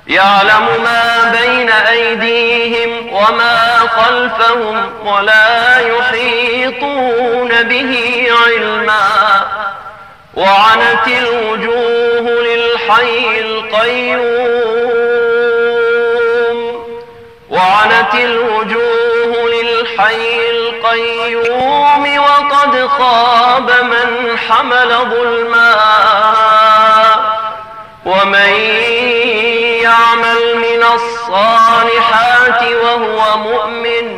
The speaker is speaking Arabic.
يعلم ما بين أيديهم وما خلفهم ولا يحيطون به علما. وعنت الوجوه للحي القيوم وقد خاب من حمل ظلما. ومن يعمل من الصالحات وهو مؤمن